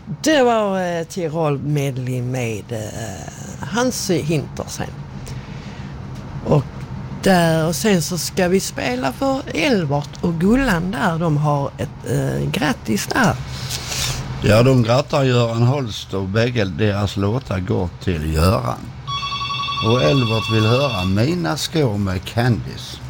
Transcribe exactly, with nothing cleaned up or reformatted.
Det var eh, Tirol medley med eh, Hans Hintersen. Och, där, och sen så ska vi spela för Elvart och Gullan där. De har ett eh, grattis där. Ja, de grattar Göran Holst och bägge deras låtar går till Göran. Och Elvart vill höra Mina skor med Candice.